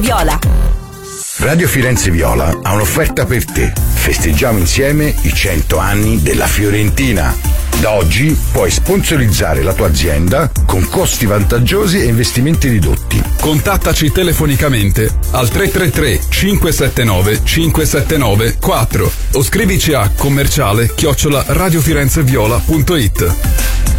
Viola. Radio Firenze Viola ha un'offerta per te. Festeggiamo insieme i 100 anni della Fiorentina. Da oggi puoi sponsorizzare la tua azienda con costi vantaggiosi e investimenti ridotti. Contattaci telefonicamente al 333 579 579 4 o scrivici a commerciale@radiofirenzeviola.it.